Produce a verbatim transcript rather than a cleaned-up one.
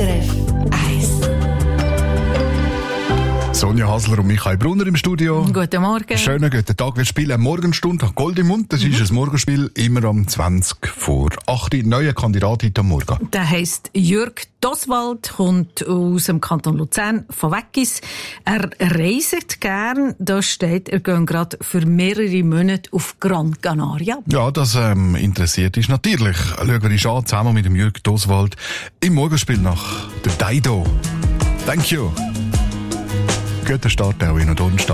R F eins. Sonja Hasler und Michael Brunner im Studio. Guten Morgen. Schönen guten Tag. Wir spielen Morgenstunde Gold im Mund. Das mhm. ist ein Morgenspiel, immer um zwanzig vor acht. Neuer Kandidat heute am Morgen. Der heisst Jürg Doswald, kommt aus dem Kanton Luzern von Weggis. Er reist gern. Da steht, er geht gerade für mehrere Monate auf Gran Canaria. Ja, das ähm, interessiert uns natürlich. Schauen wir uns an, zusammen mit dem Jürg Doswald im Morgenspiel nach der Dido. Thank you. Guten Start auch in den Donnerstag.